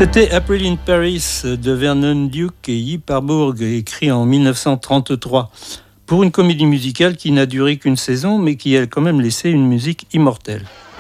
C'était April in Paris de Vernon Duke et Yves Parbourg, écrit en 1933, pour une comédie musicale qui n'a duré qu'une saison, mais qui a quand même laissé une musique immortelle.